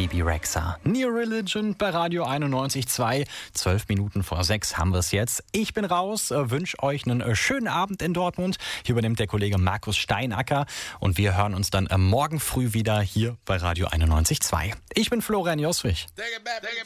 Baby Rexha. New Religion bei Radio 91.2. 12 Minuten vor 6 haben wir es jetzt. Ich bin raus, wünsche euch einen schönen Abend in Dortmund. Hier übernimmt der Kollege Markus Steinacker und wir hören uns dann morgen früh wieder hier bei Radio 91.2. Ich bin Florian Joswig. Take it back, take it back.